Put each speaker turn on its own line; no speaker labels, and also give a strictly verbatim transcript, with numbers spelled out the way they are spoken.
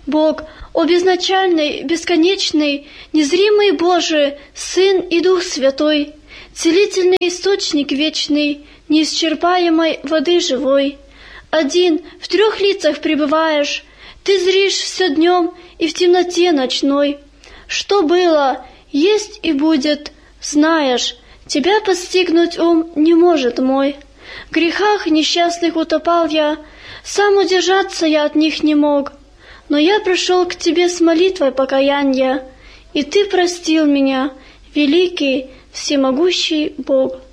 Бог, о безначальный, бесконечный, незримый Боже, Сын и Дух Святой, целительный источник вечный, неисчерпаемой воды живой. Один в трех лицах пребываешь, Ты зришь все днем и в темноте ночной. Что было, есть и будет, знаешь, Тебя постигнуть ум не может мой. В грехах несчастных утопал я, сам удержаться я от них не мог. Но я пришел к Тебе с молитвой покаяния, и Ты простил меня, великий, всемогущий Бог.